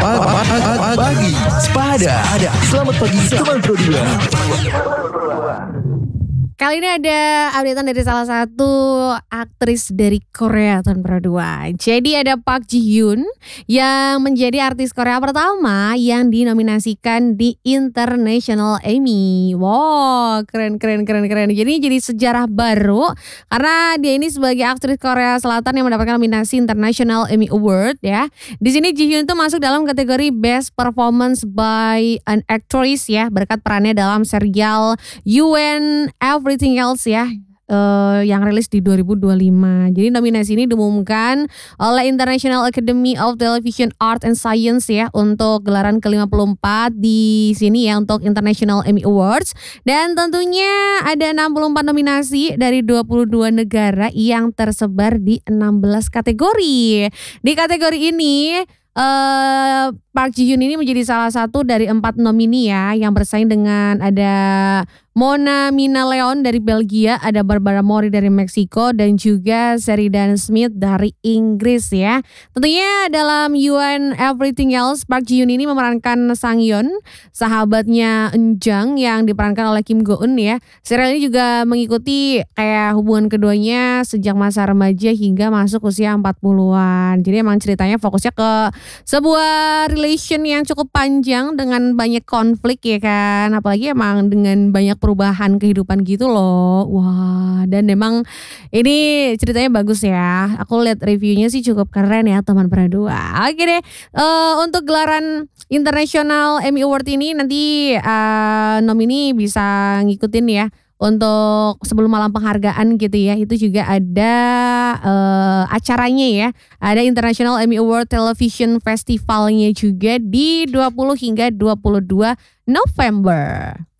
Pagi Sepada. Selamat pagi teman Pro 2. Kali ini ada updatean dari salah satu aktris dari Korea tahun Pro 2. Jadi ada Park Ji Hyun yang menjadi artis Korea pertama yang dinominasikan di International Emmy. Wow, keren. Jadi sejarah baru karena dia ini sebagai aktris Korea Selatan yang mendapatkan nominasi International Emmy Award ya. Di sini Ji Hyun itu masuk dalam kategori Best Performance by an Actress ya, berkat perannya dalam serial UN Everything Else ya, yang rilis di 2025. Jadi nominasi ini diumumkan oleh International Academy of Television Art and Science ya untuk gelaran ke-54 di sini ya untuk International Emmy Awards. Dan tentunya ada 64 nominasi dari 22 negara yang tersebar di 16 kategori. Di kategori ini Park Ji Hyun ini menjadi salah satu dari 4 nomini ya yang bersaing dengan ada Mona Mina Leon dari Belgia, ada Barbara Mori dari Meksiko, dan juga Sheridan Smith dari Inggris ya. Tentunya dalam UN Everything Else, Park Ji Hyun ini memerankan Sang Yeon, sahabatnya Eunjang yang diperankan oleh Kim Go Eun ya. Serial ini juga mengikuti kayak hubungan keduanya sejak masa remaja hingga masuk usia 40-an. Jadi emang ceritanya fokusnya ke sebuah relation yang cukup panjang dengan banyak konflik ya kan. Apalagi emang dengan banyak perubahan kehidupan gitu loh. Wah, dan memang ini ceritanya bagus ya. Aku lihat reviewnya sih cukup keren ya teman Pro 2. Oke deh, untuk gelaran International Emmy Award ini nanti nomini bisa ngikutin ya. Untuk sebelum malam penghargaan gitu ya, itu juga ada acaranya ya. Ada International Emmy Award Television Festivalnya juga di 20 hingga 22 November.